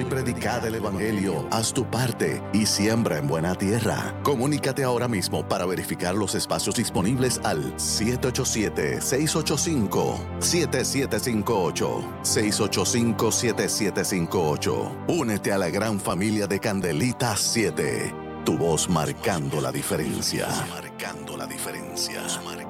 Predicad el Evangelio, haz tu parte y siembra en buena tierra. Comunícate ahora mismo para verificar los espacios disponibles al 787-685-7758. 685-7758. Únete a la gran familia de Candelita 7. Tu voz marcando la diferencia. Marcando la diferencia.